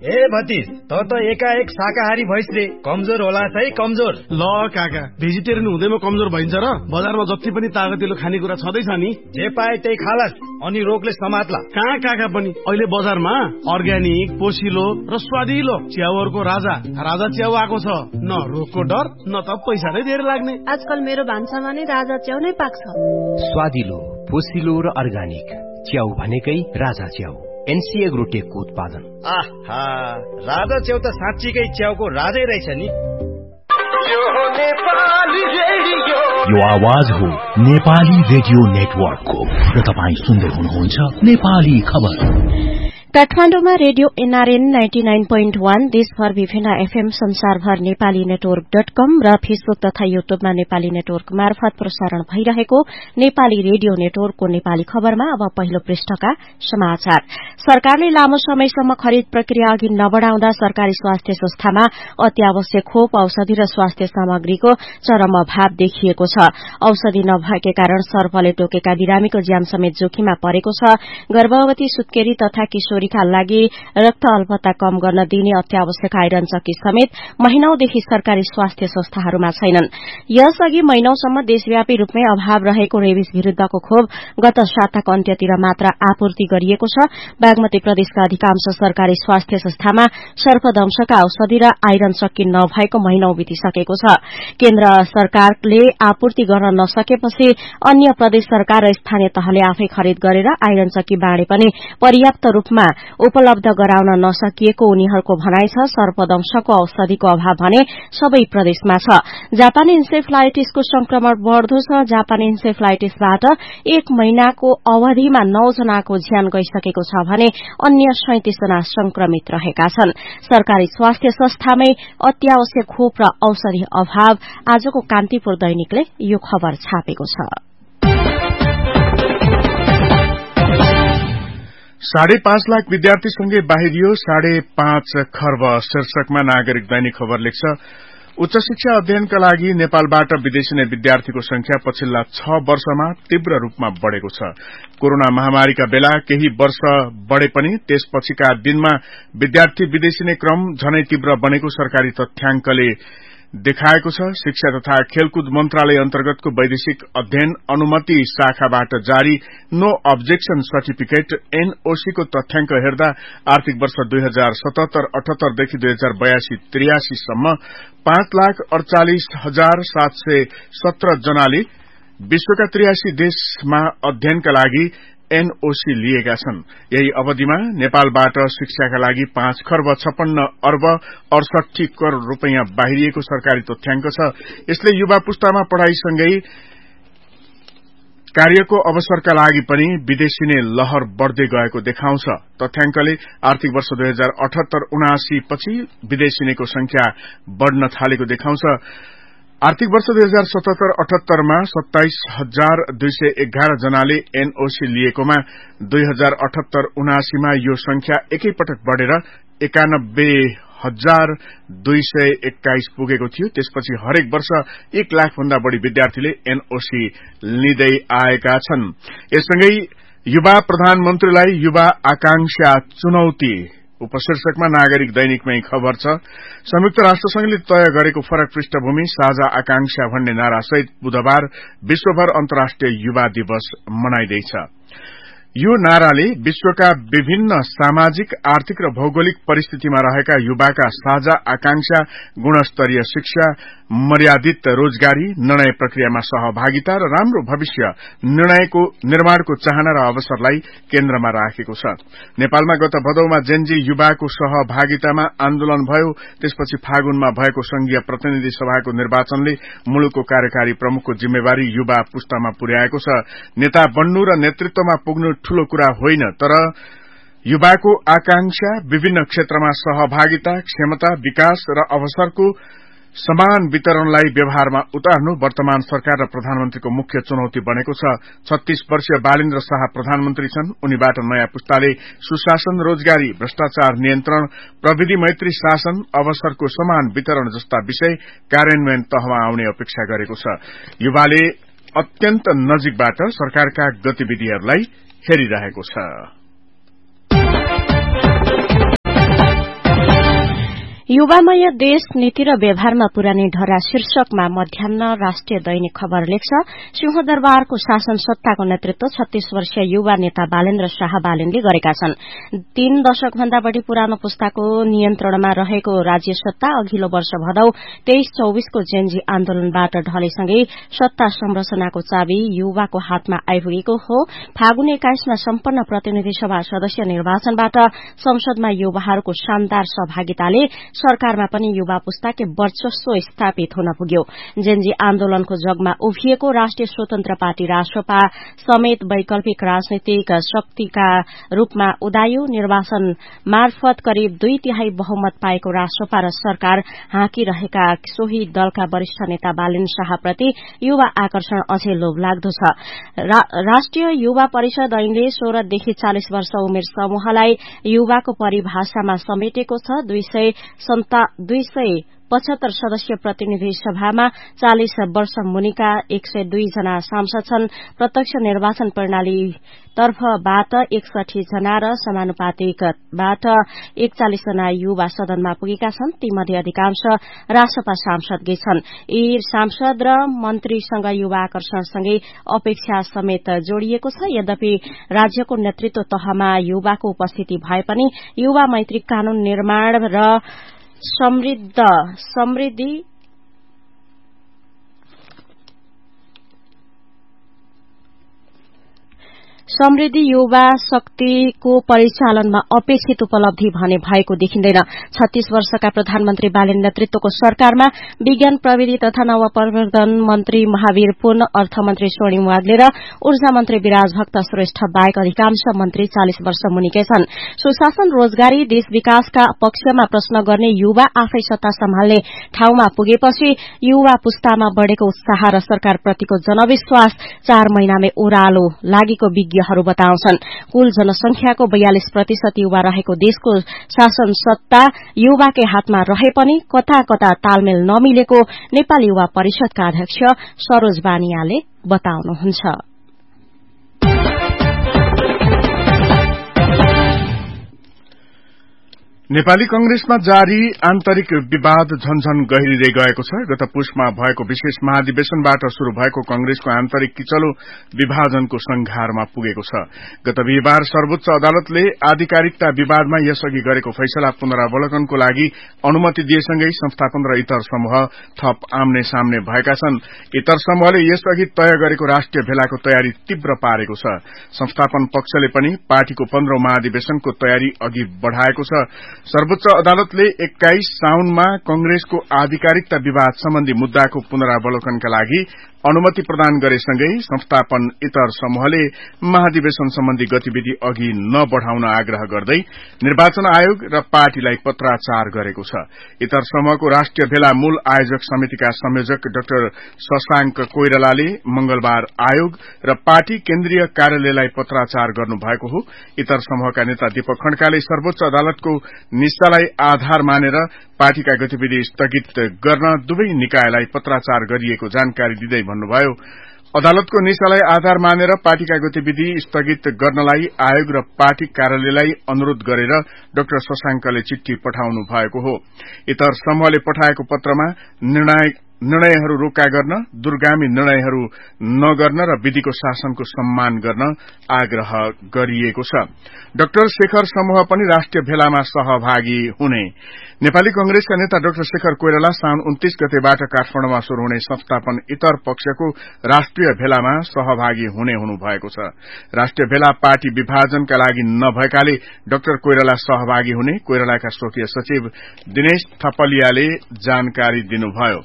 ए भतिज त एकाएक शाकाहारी भइस रे, कमजोर होला है कमजोर। ल काका, भेजिटेरियन हुँदैमा कमजोर भइन्छ र? बजारमा जति पनि तागतिलो खानेकुरा छँदैछ नि, जे पाए त्यही खालास अनि रोगले समात्ला। कहाँ काका पनि अहिले बजारमा अर्ग्यानिक, पोसिलो र स्वादिलो च्याउहरूको राजा च्याउ आएको छ। न रोगको डर न त पैसा नै धेरै लाग्ने। आजकल मेरो भान्सामा नै राजा च्याउ नै पाक्छ। स्वादिलो, पोसिलो र अर्ग्यानिक च्याउ भनेकै राजा च्याउ, एनसी एग्रोटेकको उत्पादन। आहा, राजा च्याउ त साँच्चीकै च्याउको राजै रहेछ नि। यो आवाज हो नेपाली रेडियो नेटवर्कको र तपाईँ सुन्दै हुनुहुन्छ नेपाली खबर। काठमाडौँमा रेडियो एनआरएन 99.1, देशभर विभिन्न एफएम, संसारभर नेपाली नेटवर्क.com र फेसबुक तथा युट्युबमा नेपाली नेटवर्क मार्फत प्रसारण भइरहेको नेपाली रेडियो नेटवर्कको नेपाली खबरमा अब पहिलो पृष्ठका समाचार। सरकारले लामो समयसम्म खरिद प्रक्रिया अघि नबढ़ाउँदा सरकारी स्वास्थ्य संस्थामा अत्यावश्यक खोप, औषधि र स्वास्थ्य सामग्रीको चरम अभाव देखिएको छ। औषधि नभएकै कारण सर्पले टोकेका बिरामीको ज्यान समेत जोखिममा परेको छ। गर्भवती, सुत्केरी तथा किशोरीका लागि रक्त अल्पता कम गर्न दिने अत्यावश्यक आइरन चक्की समेत महिनौदेखि सरकारी स्वास्थ्य संस्थाहरूमा छैनन्। यसअघि महिनौसम्म देशव्यापी रूपमै अभाव रहेको रेबिस विरूद्धको खोप गत साताको अन्त्यतिर मात्र आपूर्ति गरिएको छ। बागमती प्रदेशका अधिकांश सरकारी स्वास्थ्य संस्थामा सर्पदंशका औषधि र आइरन चक्की नभएको महिनौ बितिसकेको छ। केन्द्र सरकारले आपूर्ति गर्न नसकेपछि अन्य प्रदेश सरकार र स्थानीय तहले आफै खरिद गरेर आइरन चक्की बाँडे पनि पर्याप्त रूपमा उपलब्ध गराउन नसकिएको उनीहरूको भनाइ छ। सर्पदंशको औषधिको अभाव भने सबै प्रदेशमा छ। जापानी इन्सेफ्लाइटिसको संक्रमण बढ़दो छ। जापानी इन्सेफ्लाइटिसबाट 1 महिनाको अवधिमा 9 जनाको ज्यान गइसकेको छ भने अन्य 37 जना संक्रमित रहेका छन्। सरकारी स्वास्थ्य संस्थामै अत्यावश्यक खोप र औषधि अभाव। आजको कान्तिपुर दैनिकले यो खबर छापेको छ। 5.5 लाख विद्यार्थीसँगै बाहिरियो 5.5 खर्ब शीर्षकमा नागरिक दैनिक खबर लेख्छ। उच्च शिक्षा अध्ययनका लागि नेपालबाट विदेशी विद्यार्थीको संख्या पछिल्ला 6 वर्षमा तीव्र रूपमा बढ़ेको छ। कोरोना महामारीका बेला केही वर्ष बढ़े पनि त्यसपछिका दिनमा विद्यार्थी विदेशी क्रम झनै तीव्र बनेको सरकारी तथ्याङ्कले देखाएको छ। शिक्षा तथा खेलकुद मन्त्रालय अन्तर्गतको वैदेशिक अध्ययन अनुमति शाखाबाट जारी नो अब्जेक्सन सर्टिफिकेट एनओसी को तथ्याङ्क हेर्दा आर्थिक वर्ष 2077-78 देखि 2082-83 सम्म 5,48,717 जनाले विश्वका 83 देशमा अध्ययनका लागि एनओसी लिएका छन्। यही अवधिमा नेपालबाट शिक्षाका लागि 5 खर्ब 56 अर्ब 68 करोड़ रूपैयाँ बाहिरिएको सरकारी तथ्याङ्क छ। यसले युवा पुस्तामा पढ़ाईसँगै कार्यको अवसरका लागि पनि विदेशी लहर बढ़दै गएको देखाउँछ। तथ्याङ्कले आर्थिक वर्ष 2078-79 पछि विदेशीको संख्या बढ़न थालेको देखाउँछ। आर्थिक वर्ष 2077-78 मा 27,211 जनाले एनओसी लिएकोमा 2078-79 मा यो संख्या एकैपटक बढ़ेर 91,221 पुगेको थियो। त्यसपछि हरेक वर्ष 1 लाख भन्दा बढ़ी विद्यार्थीले एनओसी लिँदै आएका छन्। यससँगै युवा प्रधानमन्त्रीलाई युवा आकांक्षा चुनौती उपशीर्षकमा नागरिक दैनिकमै खबर छ। संयुक्त राष्ट्रसंघले तय गरेको फरक पृष्ठभूमि साझा आकांक्षा भन्ने नारासहित बुधबार विश्वभर अन्तर्राष्ट्रिय युवा दिवस मनाइदैछ। यो नाराले विश्वका विभिन्न सामाजिक, आर्थिक र भौगोलिक परिस्थितिमा रहेका युवाका साझा आकांक्षा, गुणस्तरीय शिक्षा, मर्यादित रोजगारी, निर्णय प्रक्रियामा सहभागिता र राम्रो भविष्य निर्माणको चाहना र अवसरलाई केन्द्रमा राखेको छ। नेपालमा गत भदौमा जेनजी युवाको सहभागितामा आन्दोलन भयो। त्यसपछि फागुनमा भएको संघीय प्रतिनिधि सभाको निर्वाचनले मुलुकको कार्यकारी प्रमुखको जिम्मेवारी युवा पुस्तामा पुर्याएको छ। नेता बन्नु र नेतृत्वमा पुग्नु ठूलो कुरा होइन, तर युवाको आकांक्षा, विभिन्न क्षेत्रमा सहभागिता, क्षमता, विकास र अवसरको समान वितरणलाई व्यवहारमा उतार्नु वर्तमान सरकार र प्रधानमन्त्रीको मुख्य चुनौती बनेको छ। 36 वर्षीय बालेन्द्र शाह प्रधानमन्त्री छन्। उनीबाट नयाँ पुस्ताले सुशासन, रोजगारी, भ्रष्टाचार नियन्त्रण, प्रविधि मैत्री शासन, अवसरको समान वितरण जस्ता विषय कार्यान्वयन तहमा आउने अपेक्षा गरेको छ। युवाले अत्यन्त नजिकबाट सरकारका गतिविधिहरूलाई हेरिरहेको छ। युवामय देश नीति र व्यवहारमा पुरानी ढरा शीर्षकमा मध्याह्न राष्ट्रिय दैनिक खबर लेख्छ सिंहदरबारको शासन सत्ताको नेतृत्व 36 वर्षीय युवा नेता बालेन्द्र शाह बालेनले गरेका छन्। 3 दशकभन्दा बढ़ी पुरानो पुस्ताको नियन्त्रणमा रहेको राज्य सत्ता अघिल्लो वर्ष भदौ 23-24 को जेनजी आन्दोलनबाट ढलेसँगै सत्ता संरचनाको चाबी युवाको हातमा आइपुगेको हो। फागुन 21 मा सम्पन्न प्रतिनिधि सभा सदस्य निर्वाचनबाट संसदमा युवाहरूको शानदार सहभागिताले सरकारमा पनि युवा पुस्ताको वर्चस्व स्थापित हुन पुग्यो। जेनजी आन्दोलनको जगमा उभिएको राष्ट्रिय स्वतन्त्र पार्टी राष्ट्रपा समेत वैकल्पिक राजनीतिक शक्तिका रूपमा उदायो। निर्वाचन मार्फत करिब 2/3 बहुमत पाएको राष्ट्रपा र सरकार हाँकिरहेका सोही दलका वरिष्ठ नेता बालेन शाहप्रति युवा आकर्षण अझै लोभलाग्दो छ। राष्ट्रिय युवा परिषद ऐनले 16 देखि 40 वर्ष उमेर समूहलाई युवाको परिभाषामा समेटेको छ। 275 सदस्यीय प्रतिनिधि सभामा 40 वर्ष मुनिका 102 जना सांसद छन्। प्रत्यक्ष निर्वाचन प्रणाली तर्फबाट 61 जना र समानुपातिकबाट 41 जना युवा सदनमा पुगेका छन्। तीमध्ये अधिकांश राष्ट्रपा सांसदकै छन्। यी सांसद र मन्त्रीसँग युवा आकर्षणसँगै अपेक्षा समेत जोडिएको छ। यद्यपि राज्यको नेतृत्व तहमा युवाको उपस्थिति भए पनि युवा मैत्री कानून निर्माण र समृद्धि युवा शक्तिको परिचालनमा अपेक्षित उपलब्धि भने भएको देखिँदैन। 36 वर्षका प्रधानमन्त्री बालेन नेतृत्वको सरकारमा विज्ञान प्रविधि तथा नवप्रवर्धन मन्त्री महावीर पूर्ण, अर्थमन्त्री स्वर्णिम वाग्ले र ऊर्जा मन्त्री विराज भक्त श्रेष्ठ बाहेक अधिकांश मन्त्री 40 वर्ष मुनिकै छन्। सुशासन, रोजगारी, देश विकासका पक्षमा प्रश्न गर्ने युवा आफै सत्ता सम्हाल्ने ठाउँमा पुगेपछि युवा पुस्तामा बढ़ेको उत्साह र सरकारप्रतिको जनविश्वास 4 महिनामै ओह्रालो लागेको विज्ञहरू बताउँछन्। कुल जनसंख्याको 42% युवा रहेको देशको शासन सत्ता युवाकै हातमा रहे पनि कता कता तालमेल नमिलेको नेपाली युवा परिषदका अध्यक्ष सरोज बानियाले बताउनुहुन्छ। नेपाली कंग्रेसमा जारी आन्तरिक विवाद झनझन गहिरिँदै गएको छ। गत पुषमा भएको विशेष महाधिवेशनबाट शुरू भएको कंग्रेसको आन्तरिक किचलो विभाजनको संघारमा पुगेको छ। गत बिहिबार सर्वोच्च अदालतले आधिकारिकता विवादमा यसअघि गरेको फैसला पुनरावलोकनको लागि अनुमति दिएसँगै संस्थापन र इतर समूह थप आम्ने सामने भएका छन्। इतर समूहले यसअघि तय गरेको राष्ट्रिय भेलाको तयारी तीव्र पारेको छ। संस्थापन पक्षले पनि पार्टीको 15औं महाधिवेशनको तयारी अघि बढ़ाएको छ। सर्वोच्च अदालतले 21 साउनमा कंग्रेसको आधिकारिकता विवाद सम्बन्धी मुद्दाको पुनरावलोकनका लागि अनुमति प्रदान गरेसँगै संस्थापन इतर समूहले महाधिवेशन सम्बन्धी गतिविधि अघि नबढ़ाउन आग्रह गर्दै निर्वाचन आयोग र पार्टीलाई पत्राचार गरेको छ। इतर समूहको राष्ट्रिय भेला मूल आयोजक समितिका संयोजक डाक्टर शशांक कोइरालाले मंगलबार आयोग र पार्टी केन्द्रीय कार्यालयलाई पत्राचार गर्नुभएको हो। इतर समूहका नेता दीपक खड्काले सर्वोच्च अदालतको निष्ठालाई आधार मानेर पार्टीका गतिविधि स्थगित गर्न दुवै निकायलाई पत्राचार गरिएको जानकारी दिँदै भन्नुभयो, अदालतको निष्ठालाई आधार मानेर पार्टीका गतिविधि स्थगित गर्नलाई आयोग र पार्टी कार्यालयलाई अनुरोध गरेर डाक्टर शशांकले चिठी पठाउनु भएको हो। इतर समूहले पठाएको पत्रमा निर्णयहरू रोका गर्न, दूरगामी निर्णयहरू नगर्न र विधिको शासनको सम्मान गर्न आग्रह गरिएको छ। डाक्टर शेखर समूह पनि राष्ट्रिय भेलामा सहभागी हुने। नेपाली कंग्रेसका नेता डाक्टर शेखर कोइराला साउन 29 गतेबाट काठमाडौँमा शुरू हुने संस्थापन इतर पक्षको राष्ट्रिय भेलामा सहभागी हुने भएको छ। राष्ट्रिय भेला पार्टी विभाजनका लागि नभएकाले डाक्टर कोइराला सहभागी हुने कोइरालाका स्वकीय सचिव दिनेश थपलियाले जानकारी दिनुभयो।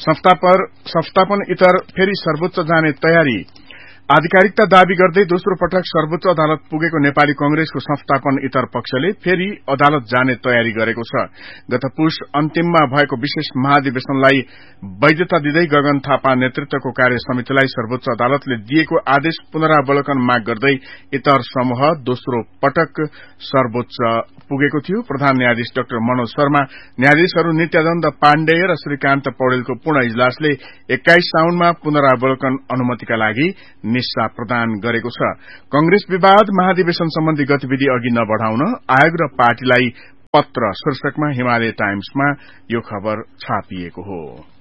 संस्थापन इतर फेरि सर्वोच्च जाने तयारी। आधिकारिकता दावी गर्दै दोस्रो पटक सर्वोच्च अदालत पुगेको नेपाली कंग्रेसको संस्थापन इतर पक्षले फेरि अदालत जाने तयारी गरेको छ। गत पुष अन्तिममा भएको विशेष महाधिवेशनलाई वैधता दिँदै गगन थापा नेतृत्वको कार्य समितिलाई सर्वोच्च अदालतले दिएको आदेश पुनरावलोकन माग गर्दै इतर समूह दोस्रो पटक सर्वोच्च पुगेको थियो। प्रधान न्यायाधीश डाक्टर मनोज शर्मा, न्यायाधीशहरू नित्यानन्द पाण्डेय र श्रीकान्त पौडेलको पूर्ण इजलासले 21 साउनमा पुनरावलोकन अनुमतिका लागि निस्सा प्रदान गरेको छ। कंग्रेस विवाद महाधिवेशन सम्बन्धी गतिविधि अघि नबढ़ाउन आयोग र पार्टीलाई पत्र शीर्षकमा हिमालय टाइम्समा यो खबर छापिएको हो।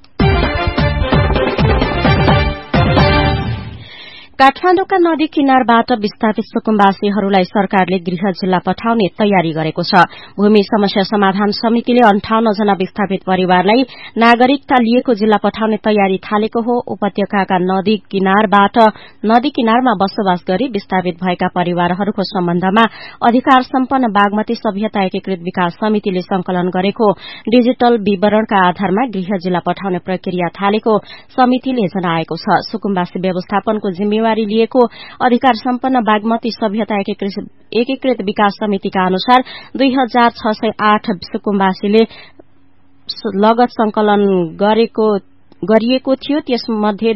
काठमाडौँका नदी किनारबाट विस्थापित सुकुम्बासीहरूलाई सरकारले गृह जिल्ला पठाउने तयारी गरेको छ। भूमि समस्या समाधान समितिले 58 जना विस्थापित परिवारलाई नागरिकता लिएको जिल्ला पठाउने तयारी थालेको हो। उपत्यकाका नदी किनारमा बसोबास गरी विस्थापित भएका परिवारहरूको सम्बन्धमा अधिकार सम्पन्न बागमती सभ्यता एकीकृत विकास समितिले संकलन गरेको डिजिटल विवरणका आधारमा गृह जिल्ला पठाउने प्रक्रिया थालेको समितिले जनाएको छ। सुकुम्बासी व्यवस्थापनको जिम्मेवारी लिएको अधिकार सम्पन्न बागमती सभ्यता एकीकृत विकास समितिका अनुसार 2608 सुकुम्बासीले लगत संकलन गरिएको थियो। त्यसमध्ये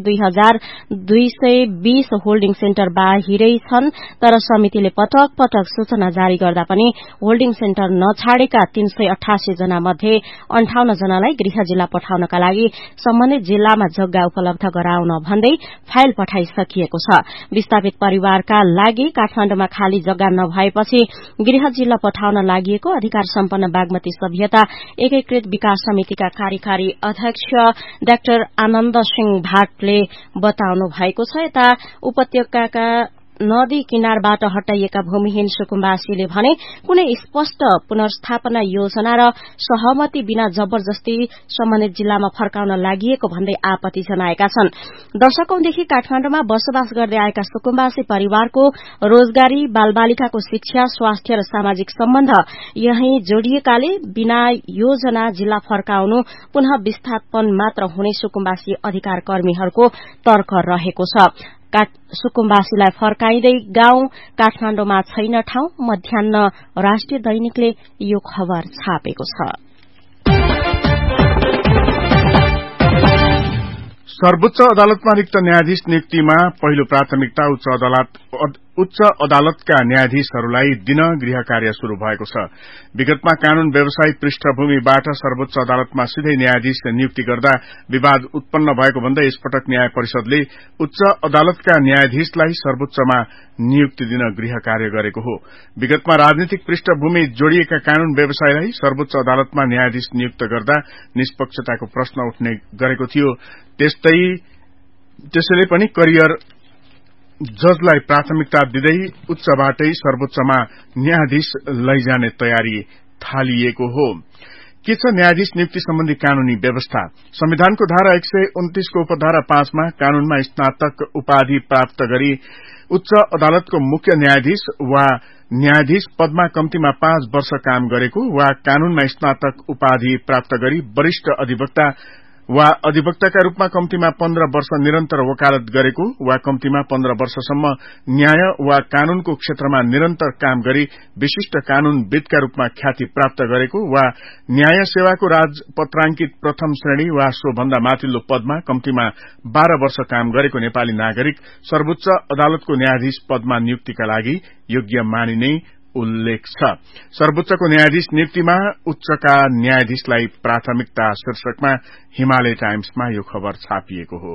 2220 होल्डिङ सेन्टर बाहिरै छन्, तर समितिले पटक पटक सूचना जारी गर्दा पनि होल्डिङ सेन्टर नछाडेका 388 जना मध्ये 58 जनालाई गृह जिल्ला पठाउनका लागि सम्बन्धित जिल्लामा जग्गा उपलब्ध गराउन भन्दै फाइल पठाइसकिएको छ। विस्थापित परिवारका लागि काठमाडौँमा खाली जग्गा नभएपछि गृह जिल्ला पठाउन लागि अधिकार सम्पन्न बागमती सभ्यता एकीकृत विकास समितिका कार्यकारी अध्यक्ष डाक्टर आनन्द सिंह भाटले बताउनु भएको छ। यता उपत्यकाका नदी किनारबाट हटाइएका भूमिहीन सुकुम्बासीले भने कुनै स्पष्ट पुनर्स्थापना योजना र सहमति बिना जबरजस्ती सम्बन्धित जिल्लामा फर्काउन लागि भन्दै आपत्ति जनाएका छन्। दशकौंदेखि काठमाडौँमा बसोबास गर्दै आएका सुकुम्बासी परिवारको रोजगारी, बालबालिकाको शिक्षा, स्वास्थ्य र सामाजिक सम्बन्ध यही जोडिएकाले बिना योजना जिल्ला फर्काउनु पुनः विस्थापन मात्र हुने सुकुम्बासी अधिकार कर्मीहरूको तर्क रहेको छ। सुकुम्बासीलाई फर्काइँदै गाउँ काठमाडौँमा छैन ठाउँ, मध्याह्न राष्ट्रिय दैनिकले यो खबर छापेको छ। सर्वोच्च अदालतमा रिक्त न्यायाधीश नियुक्तिमा पहिलो प्राथमिकता उच्च अदालतका न्यायाधीशहरूलाई दिन गृह कार्य शुरू भएको छ। विगतमा कानून व्यवसाय पृष्ठभूमिबाट सर्वोच्च अदालतमा सिधै न्यायाधीश नियुक्ति गर्दा विवाद उत्पन्न भएको भन्दै यसपटक न्याय परिषदले उच्च अदालतका न्यायाधीशलाई सर्वोच्चमा नियुक्ति दिन गृह कार्य गरेको हो। विगतमा राजनीतिक पृष्ठभूमि जोडिएका कानून व्यवसायलाई सर्वोच्च अदालतमा न्यायाधीश नियुक्त गर्दा निष्पक्षताको प्रश्न उठ्ने गरेको थियो। त्यसैले पनि करियर जजलाई प्राथमिकता दिँदै उच्चबाटै सर्वोच्चमा न्यायाधीश लैजाने तयारी थालिएको हो। के छ न्यायाधीश नियुक्ति सम्बन्धी कानूनी व्यवस्था? संविधानको धारा 129 को उपधारा 5 मा कानूनमा स्नातक उपाधि प्राप्त गरी उच्च अदालतको मुख्य न्यायाधीश वा न्यायाधीश पदमा कम्तीमा 5 वर्ष काम गरेको वा कानूनमा स्नातक उपाधि प्राप्त गरी वरिष्ठ अधिवक्ता वा अधिवक्ताका रूपमा कम्तीमा 15 वर्ष निरन्तर वकालत गरेको वा कम्तीमा 15 वर्षसम्म न्याय वा कानूनको क्षेत्रमा निरन्तर काम गरी विशिष्ट कानूनविदका रूपमा ख्याति प्राप्त गरेको वा न्याय सेवाको राजपत्रांकित प्रथम श्रेणी वा सोभन्दा माथिल्लो पदमा कम्तीमा 12 वर्ष काम गरेको नेपाली नागरिक सर्वोच्च अदालतको न्यायाधीश पदमा नियुक्तिका लागि योग्य मानिने उल्लेख छ। सर्वोच्चको न्यायाधीश नियुक्तिमा उच्चका न्यायाधीशलाई प्राथमिकता शीर्षकमा हिमालय टाइम्समा यो खबर छापिएको हो।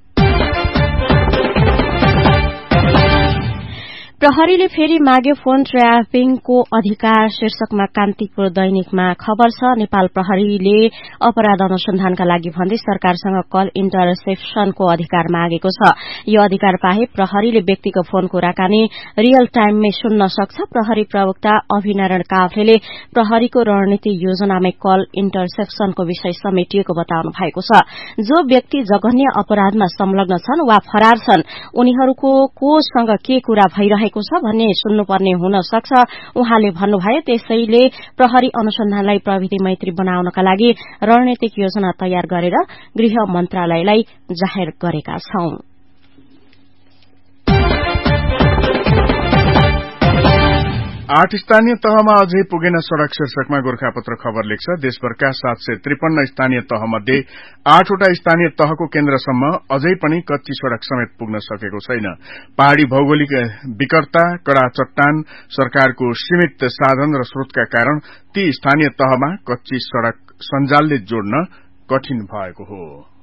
प्रहरीले फेरि माग्यो फोन ट्र्यापिङको अधिकार शीर्षकमा कान्तिपुर दैनिकमा खबर छ। नेपाल प्रहरीले अपराध अनुसन्धानका लागि भन्दै सरकारसँग कल इन्टरसेप्शनको अधिकार मागेको छ। यो अधिकार पाए प्रहरीले व्यक्तिको फोन कुराकानी रियल टाइममै सुन्न सक्छ। प्रहरी प्रवक्ता अभिनारायण काफ्लेले प्रहरीको रणनीति योजनामै कल इन्टरसेप्शनको विषय समेटिएको बताउनु भएको छ। जो व्यक्ति जघन्य अपराधमा संलग्न छन् वा फरार छन् उनीहरूको कोसँग के कुरा भइरहेको छ भन्ने सुन्नुपर्ने हुन सक्छ उहाँले भन्नुभयो। त्यसैले प्रहरी अनुसन्धानलाई प्रविधि मैत्री बनाउनका लागि रणनीतिक योजना तयार गरेर गृह मन्त्रालयलाई जाहेर गरेका छौं। 8 स्थानीय तहमा अझै पुगेन सड़क शीर्षकमा गोरखापत्र खबर लेख्छ। देशभरका 753 स्थानीय तह मध्ये 8 वटा स्थानीय तहको केन्द्रसम्म अझै पनि कच्ची सड़क समेत पुग्न सकेको छैन। पहाड़ी भौगोलिक विकटता, कड़ा चट्टान, सरकारको सीमित साधन र स्रोतका कारण ती स्थानीय तहमा कच्ची सड़क सञ्जालले जोड्न कठिन भएको हो।